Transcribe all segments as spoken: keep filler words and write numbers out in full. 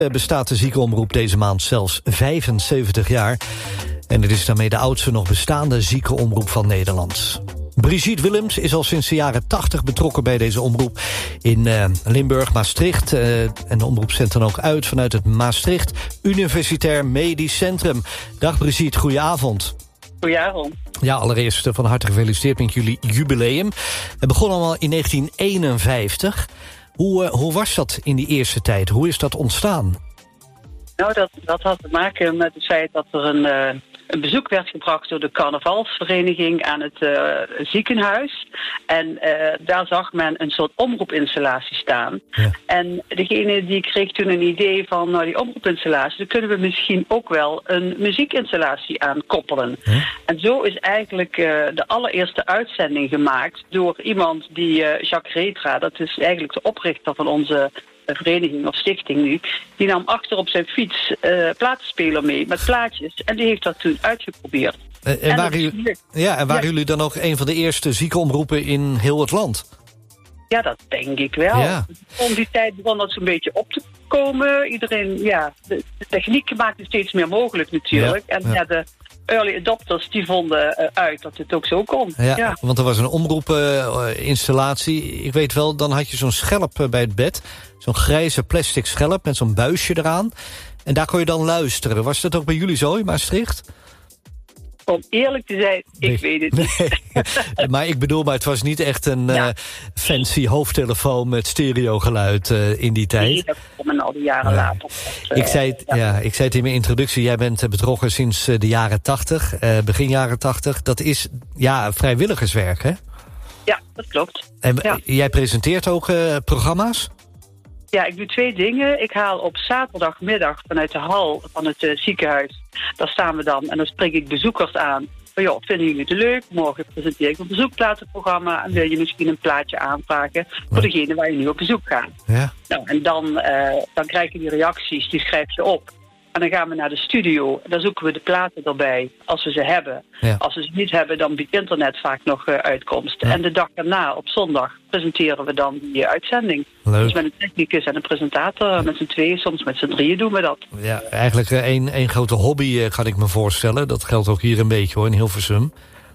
bestaat de ziekenomroep deze maand zelfs vijfenzeventig jaar. En het is daarmee de oudste nog bestaande ziekenomroep van Nederland. Brigitte Willems is al sinds de jaren tachtig betrokken bij deze omroep in uh, Limburg, Maastricht. Uh, en de omroep zendt dan ook uit vanuit het Maastricht Universitair Medisch Centrum. Dag Brigitte, goedenavond. Goedenavond. Ja, allereerst van harte gefeliciteerd met jullie jubileum. Het begon allemaal in negentien eenenvijftig. Hoe, uh, hoe was dat in die eerste tijd? Hoe is dat ontstaan? Nou, dat, dat had te maken met het feit dat er een, uh, een bezoek werd gebracht door de carnavalsvereniging aan het uh, ziekenhuis. En uh, daar zag men een soort omroepinstallatie staan. Ja. En degene die kreeg toen een idee van, nou die omroepinstallatie, daar kunnen we misschien ook wel een muziekinstallatie aan koppelen. Ja. En zo is eigenlijk uh, de allereerste uitzending gemaakt door iemand die, uh, Jacques Retra, dat is eigenlijk de oprichter van onze vereniging of stichting nu, die nam achter op zijn fiets uh, platenspeler mee met plaatjes en die heeft dat toen uitgeprobeerd. Uh, en, en waren, jullie, ja, en waren ja. jullie dan ook een van de eerste ziekenomroepen in heel het land? Ja, dat denk ik wel. Ja. Om die tijd begon dat zo'n beetje op te komen. Iedereen, ja, de, de techniek maakte steeds meer mogelijk natuurlijk. Ja. En ja, de early adopters die vonden uh, uit dat het ook zo kon. Ja, ja. Want er was een omroepinstallatie. Uh, ik weet wel, dan had je zo'n schelp uh, bij het bed. Zo'n grijze plastic schelp met zo'n buisje eraan. En daar kon je dan luisteren. Was dat ook bij jullie zo in Maastricht? Om eerlijk te zijn, ik nee. weet het niet. Nee. Maar ik bedoel, maar het was niet echt een ja. uh, fancy hoofdtelefoon met stereogeluid uh, in die tijd. Nee, dat kwam al die jaren uh, later. Uh, ik, zei het, ja. Ja, ik zei het in mijn introductie, jij bent betrokken sinds uh, de jaren tachtig, uh, begin jaren tachtig. Dat is ja vrijwilligerswerk, hè? Ja, dat klopt. En ja. jij presenteert ook uh, programma's? Ja, ik doe twee dingen. Ik haal op zaterdagmiddag vanuit de hal van het uh, ziekenhuis. Daar staan we dan en dan spreek ik bezoekers aan. Van, joh, vinden jullie het leuk? Morgen presenteer ik een bezoekplatenprogramma. En wil je misschien een plaatje aanvragen voor degene waar je nu op bezoek gaat. Ja. Nou, en dan, uh, dan krijg je die reacties, die schrijf je op. En dan gaan we naar de studio. Dan zoeken we de platen erbij, als we ze hebben. Ja. Als we ze niet hebben, dan biedt internet vaak nog uh, uitkomst. Ja. En de dag daarna, op zondag, presenteren we dan die uitzending. Leuk. Dus met een technicus en een presentator, met z'n tweeën, soms met z'n drieën doen we dat. Ja, eigenlijk uh, één, één grote hobby, uh, kan ik me voorstellen. Dat geldt ook hier een beetje, hoor, in Hilversum.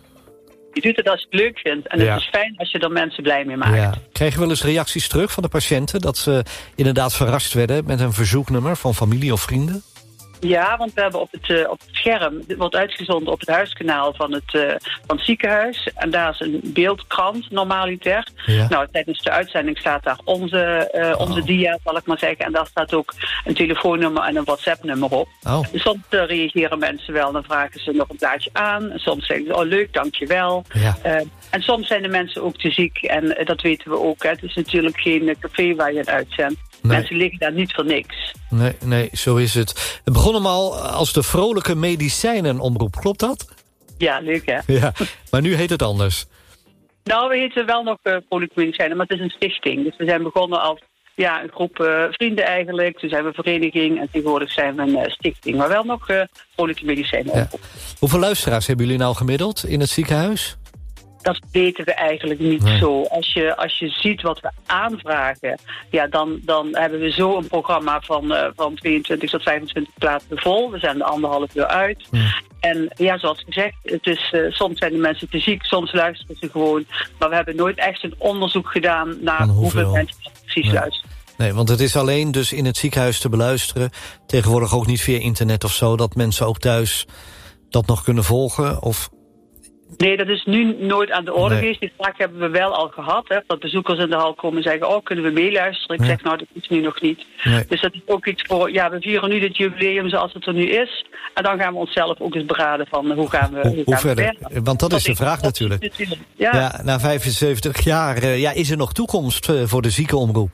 Je doet het als je het leuk vindt. En ja. Het is fijn als je er mensen blij mee maakt. Ja. Krijg je wel eens reacties terug van de patiënten, dat ze inderdaad verrast werden met een verzoeknummer van familie of vrienden? Ja, want we hebben op het, uh, op het scherm, dit wordt uitgezonden op het huiskanaal van het, uh, van het ziekenhuis. En daar is een beeldkrant, normaliter. Ja. Nou, tijdens de uitzending staat daar onze, uh, oh. onze dia, zal ik maar zeggen. En daar staat ook een telefoonnummer en een WhatsApp-nummer op. Oh. Dus soms uh, reageren mensen wel, dan vragen ze nog een plaatje aan. En soms zeggen ze, oh leuk, dankjewel. Ja. Uh, en soms zijn de mensen ook te ziek en uh, dat weten we ook. Hè. Het is natuurlijk geen uh, café waar je het uitzendt. Nee. Mensen liggen daar niet voor niks. Nee, nee, zo is het. Het begon allemaal als de vrolijke medicijnenomroep, klopt dat? Ja, leuk hè? Ja, maar nu heet het anders. Nou, we heten wel nog uh, vrolijke medicijnen, maar het is een stichting. Dus we zijn begonnen als ja, een groep uh, vrienden eigenlijk. Toen zijn we vereniging en tegenwoordig zijn we een uh, stichting. Maar wel nog uh, vrolijke medicijnen. Ja. Hoeveel luisteraars hebben jullie nou gemiddeld in het ziekenhuis? Dat weten we eigenlijk niet nee. zo. Als je, als je ziet wat we aanvragen, ja, dan, dan hebben we zo een programma van, uh, van tweeëntwintig tot vijfentwintig plaatsen vol. We zijn er anderhalf uur uit. Ja. En ja, zoals gezegd, het is, uh, soms zijn de mensen te ziek, soms luisteren ze gewoon. Maar we hebben nooit echt een onderzoek gedaan naar hoeveel? hoeveel mensen precies nee. luisteren. Nee, want het is alleen dus in het ziekenhuis te beluisteren. Tegenwoordig ook niet via internet of zo, dat mensen ook thuis dat nog kunnen volgen, of... Nee, dat is nu nooit aan de orde nee. geweest. Die vraag hebben we wel al gehad. Hè, dat bezoekers in de hal komen en zeggen, oh, kunnen we meeluisteren? Ik ja. zeg, nou, dat is nu nog niet. Nee. Dus dat is ook iets voor, ja, we vieren nu dit jubileum zoals het er nu is. En dan gaan we onszelf ook eens beraden van, hoe gaan we, hoe, hoe, hoe gaan verder? we verder? Want dat, dat is de vraag natuurlijk. natuurlijk. Ja. ja, na vijfenzeventig jaar, uh, ja, is er nog toekomst uh, voor de ziekenomroep?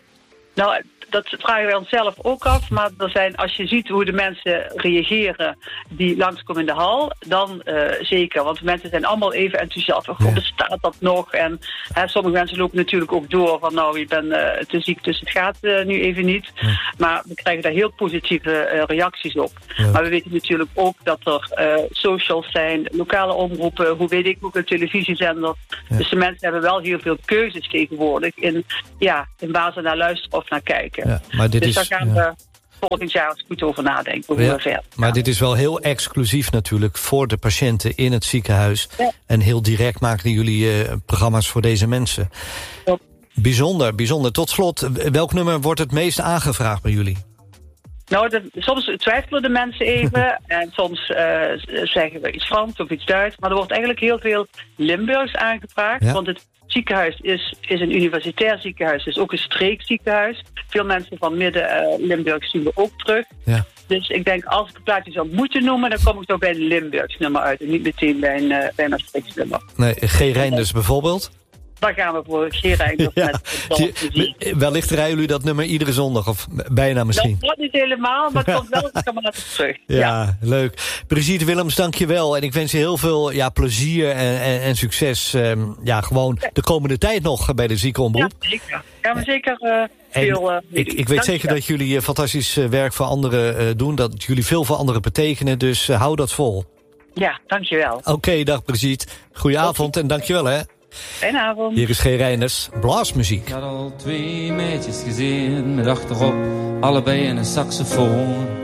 Nou, dat vragen wij onszelf ook af. Maar er zijn, als je ziet hoe de mensen reageren die langskomen in de hal, dan uh, zeker. Want de mensen zijn allemaal even enthousiast. Oh, ja. Bestaat dat nog? En hè, sommige mensen lopen natuurlijk ook door van nou, je bent uh, te ziek, dus het gaat uh, nu even niet. Ja. Maar we krijgen daar heel positieve uh, reacties op. Ja. Maar we weten natuurlijk ook dat er uh, socials zijn, lokale omroepen, hoe weet ik ook een televisiezender. Ja. Dus de mensen hebben wel heel veel keuzes tegenwoordig in, ja, in waar ze naar luisteren of naar kijken. Ja, maar dit dus is, daar gaan ja. we... volgend jaar eens goed over nadenken. Hoe ja, we verder gaan. Maar dit is wel heel exclusief natuurlijk voor de patiënten in het ziekenhuis. Ja. En heel direct maken jullie uh, programma's voor deze mensen. Ja. Bijzonder, bijzonder. Tot slot, welk nummer wordt het meest aangevraagd bij jullie? Nou, de, soms twijfelen de mensen even. En soms uh, zeggen we iets Frans of iets Duits. Maar er wordt eigenlijk heel veel Limburgs aangevraagd. Ja. Want het ziekenhuis is, is een universitair ziekenhuis. Het is ook een streekziekenhuis. Veel mensen van midden-Limburg uh, zien we ook terug. Ja. Dus ik denk, als ik een plaatje zou moeten noemen, dan kom ik toch bij een Limburgs nummer uit. En niet meteen bij een, uh, bij een Maastrichts nummer. Nee, G. Reinders bijvoorbeeld? Daar gaan we voor G. Reinders ja. met wellicht rijden jullie dat nummer iedere zondag, of bijna misschien. Dat wordt niet helemaal, maar het komt wel regelmatig terug. Ja, ja, leuk. Brigitte Willems, dank je wel. En ik wens je heel veel ja, plezier en, en, en succes. Um, ja, gewoon ja. de komende tijd nog bij de ziekenomroep. Ja, zeker. Gaan we zeker uh, veel... Uh, ik, ik weet zeker dat jullie uh, fantastisch uh, werk voor anderen uh, doen. Dat jullie veel voor anderen betekenen. Dus uh, hou dat vol. Ja, dankjewel. Oké, okay, dag Brigitte. Goedenavond en dankjewel hè. Fijne avond. Hier is G. Reinders, blaasmuziek. Ik had al twee meisjes gezien met achterop allebei een saxofoon.